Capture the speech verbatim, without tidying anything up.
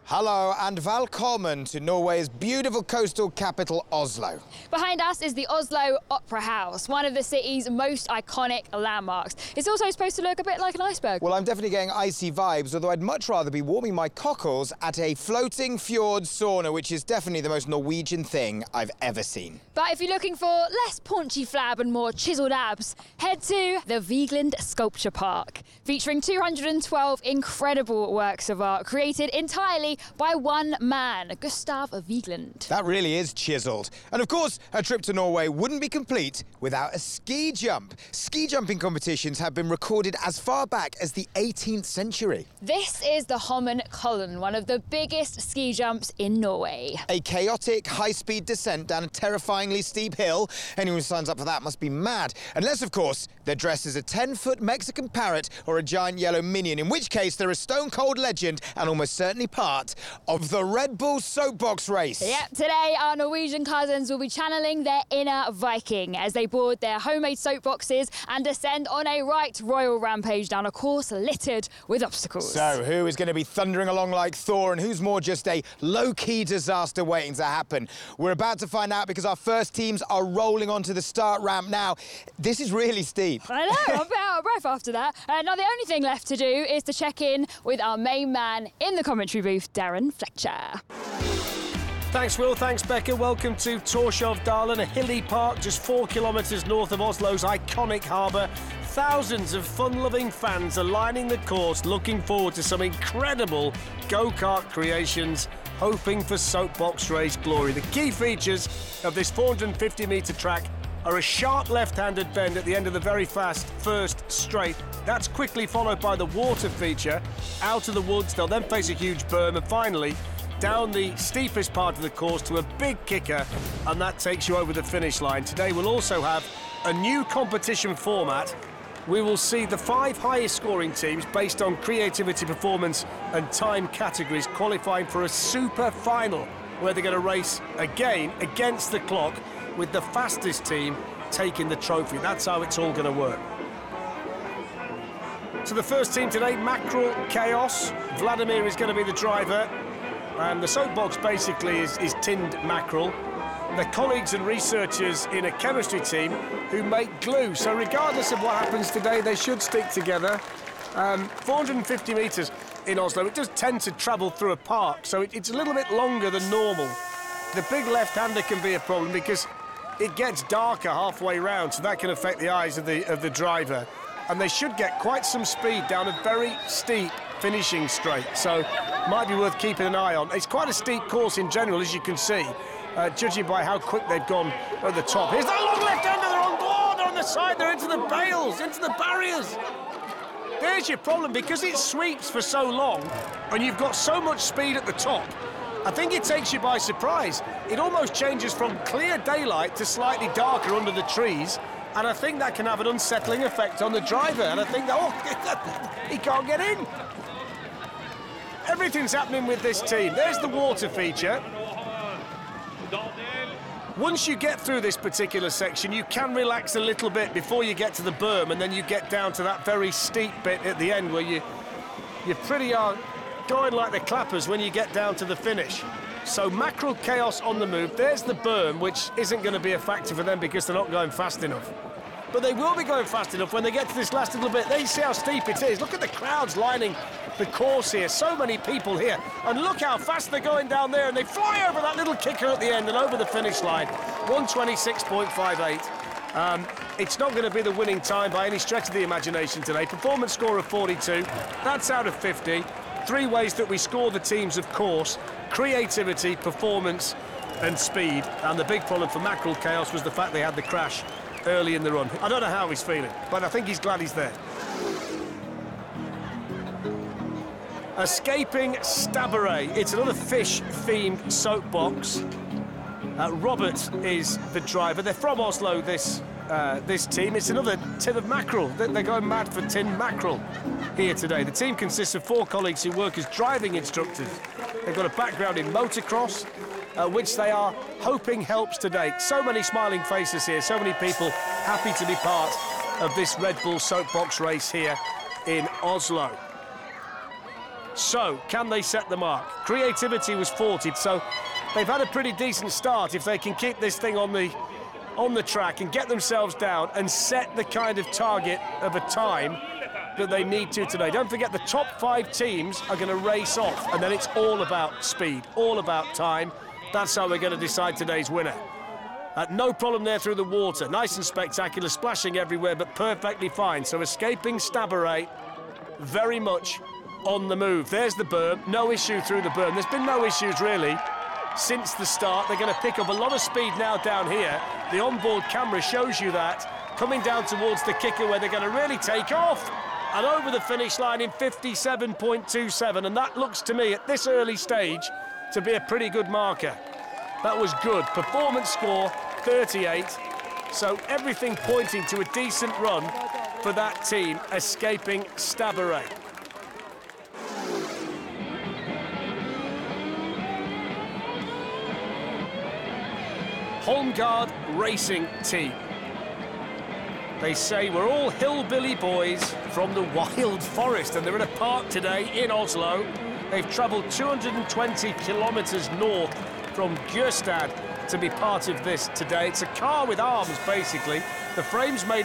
Hello and welcome to Norway's beautiful coastal capital, Oslo. Behind us is the Oslo Opera House, one of the city's most iconic landmarks. It's also supposed to look a bit like an iceberg. Well, I'm definitely getting icy vibes, although I'd much rather be warming my cockles at a floating fjord sauna, which is definitely the most Norwegian thing I've ever seen. But if you're looking for less paunchy flab and more chiselled abs, head to the Vigeland Sculpture Park, featuring two hundred twelve incredible works of art created entirely by one man, Gustav Vigeland. That really is chiselled. And of course, a trip to Norway wouldn't be complete without a ski jump. Ski jumping competitions have been recorded as far back as the eighteenth century. This is the Holmenkollen, one of the biggest ski jumps in Norway. A chaotic, high-speed descent down a terrifyingly steep hill. Anyone who signs up for that must be mad. Unless, of course, they're dressed as a ten-foot Mexican parrot or a giant yellow minion, in which case they're a stone-cold legend and almost certainly part of the Red Bull soapbox race. Yep, today our Norwegian cousins will be channeling their inner Viking as they board their homemade soapboxes and descend on a right royal rampage down a course littered with obstacles. So, who is going to be thundering along like Thor and who's more just a low-key disaster waiting to happen? We're about to find out because our first teams are rolling onto the start ramp now. This is really steep. I know, I'm a bit out of breath after that. Uh, now, the only thing left to do is to check in with our main man in the commentary booth, Darren Fletcher. Thanks, Will. Thanks, Becca. Welcome to Torshovdalen, a hilly park just four kilometres north of Oslo's iconic harbour. Thousands of fun-loving fans are lining the course, looking forward to some incredible go-kart creations, hoping for soapbox race glory. The key features of this four hundred fifty metre track are a sharp left-handed bend at the end of the very fast first straight. That's quickly followed by the water feature. Out of the woods, they'll then face a huge berm, and finally, down the steepest part of the course to a big kicker, and that takes you over the finish line. Today we'll also have a new competition format. We will see the five highest scoring teams based on creativity, performance and time categories qualifying for a super final where they're going to race again against the clock with the fastest team taking the trophy. That's how it's all going to work. So the first team today, Mackerel Chaos. Vladimir is going to be the driver. And the soapbox basically is, is tinned mackerel. They're colleagues and researchers in a chemistry team who make glue. So regardless of what happens today, they should stick together. Um, four hundred fifty metres in Oslo, it does tend to travel through a park, so it, it's a little bit longer than normal. The big left-hander can be a problem because it gets darker halfway round, so that can affect the eyes of the, of the driver. And they should get quite some speed down a very steep finishing straight, so might be worth keeping an eye on. It's quite a steep course in general, as you can see, uh, judging by how quick they've gone at the top. Here's that long left-hander, they're on board, they're on the side, they're into the bales, into the barriers. There's your problem, because it sweeps for so long, and you've got so much speed at the top, I think it takes you by surprise. It almost changes from clear daylight to slightly darker under the trees, and I think that can have an unsettling effect on the driver, and I think that, oh, he can't get in. Everything's happening with this team. There's the water feature. Once you get through this particular section, you can relax a little bit before you get to the berm, and then you get down to that very steep bit at the end where you, you pretty are going like the clappers when you get down to the finish. So Mackerel Chaos on the move. There's the berm, which isn't going to be a factor for them because they're not going fast enough. But they will be going fast enough when they get to this last little bit. They see how steep it is. Look at the crowds lining the course here. So many people here. And look how fast they're going down there. And they fly over that little kicker at the end and over the finish line. one twenty-six point five eight. Um, it's not going to be the winning time by any stretch of the imagination today. Performance score of forty-two. That's out of fifty. Three ways that we score the teams, of course. Creativity, performance and speed. And the big problem for Mackerel Chaos was the fact they had the crash early in the run. I don't know how he's feeling, but I think he's glad he's there. Escaping Stabburet. It's another fish-themed soapbox. Uh, Robert is the driver. They're from Oslo, this uh, this team. It's another tin of mackerel. They're going mad for tin mackerel here today. The team consists of four colleagues who work as driving instructors. They've got a background in motocross, uh, which they are hoping helps today. So many smiling faces here, so many people happy to be part of this Red Bull soapbox race here in Oslo. So, can they set the mark? Creativity was forty, so they've had a pretty decent start if they can keep this thing on the on the track and get themselves down and set the kind of target of a time that they need to today. Don't forget, the top five teams are going to race off, and then it's all about speed, all about time. That's how we're going to decide today's winner. Uh, no problem there through the water. Nice and spectacular, splashing everywhere, but perfectly fine. So escaping Staboret, very much on the move. There's the berm, no issue through the berm. There's been no issues really since the start. They're going to pick up a lot of speed now down here. The onboard camera shows you that, coming down towards the kicker where they're going to really take off. And over the finish line in fifty-seven point two seven, and that looks to me at this early stage to be a pretty good marker. That was good. Performance score thirty-eight, so everything pointing to a decent run for that team escaping Staboret. Holmgard Racing Team. They say we're all hillbilly boys from the wild forest, and they're in a park today in Oslo. They've travelled two hundred twenty kilometres north from Gørstad to be part of this today. It's a car with arms, basically. The frame's made